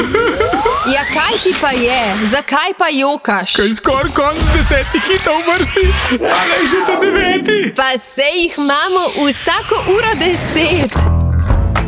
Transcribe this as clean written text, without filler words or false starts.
Ja, kaj ti pa je? Zakaj pa jokaš? Kaj skoraj konc 10 hitov v vrsti, tale je že ta 9. Pa se jih imamo vsako uro 10.